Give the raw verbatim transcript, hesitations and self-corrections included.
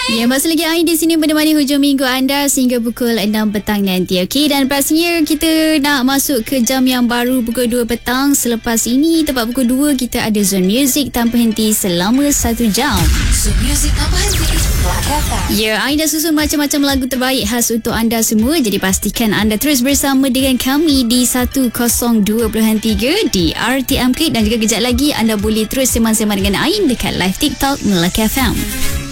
Ya, masih lagi Ain di sini menemani hujung minggu anda sehingga pukul enam petang nanti. Okey, dan pastinya kita nak masuk ke jam yang baru pukul dua petang. Selepas ini tepat pukul dua kita ada Zone Music tanpa henti selama satu jam. Zone Music tanpa henti. Ya, Ain dah susun macam-macam lagu terbaik khas untuk anda semua. Jadi pastikan anda terus bersama dengan kami di seratus dua puluh tiga di R T M K. Dan juga kejap lagi anda boleh terus sembang-sembang dengan Ain dekat live TikTok Melaka F M.